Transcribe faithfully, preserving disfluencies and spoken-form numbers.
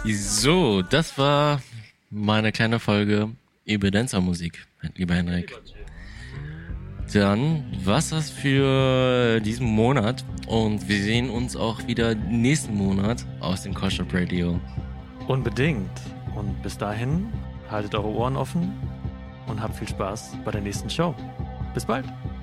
So, das war meine kleine Folge über Dancermusik, lieber Henrik. Dann war's das für diesen Monat und wir sehen uns auch wieder nächsten Monat aus dem Koshop Radio. Unbedingt. Und bis dahin, haltet eure Ohren offen und habt viel Spaß bei der nächsten Show. Bis bald.